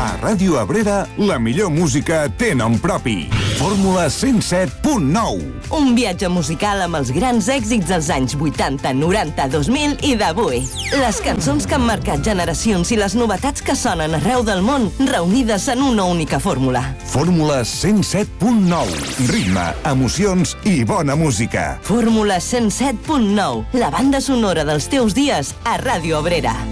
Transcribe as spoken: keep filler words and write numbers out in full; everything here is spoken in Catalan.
A Ràdio Abrera, la millor música té nom propi. Fórmula cent set punt nou. Un viatge musical amb els grans èxits dels anys vuitanta, noranta, dos mil i d'avui. Les cançons que han marcat generacions i les novetats que sonen arreu del món, reunides en una única fórmula. Fórmula cent set punt nou. Ritme, emocions i bona música. Fórmula cent set punt nou. La banda sonora dels teus dies a Ràdio Abrera.